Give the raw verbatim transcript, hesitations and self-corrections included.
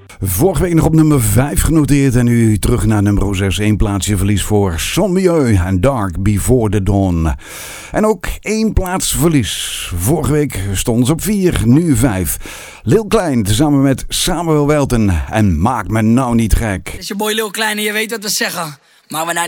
Vorige week nog op nummer vijf genoteerd en nu terug naar nummer zes. Eén plaatsje verlies voor Son Mieu en Dark Before the Dawn. En ook één plaats verlies. Vorige week stonden ze op vier, nu vijf. Lil Klein tezamen met Samuel Welten en Maak me nou niet gek. Het is je boy Lil Klein en je weet wat we zeggen. Maar we nou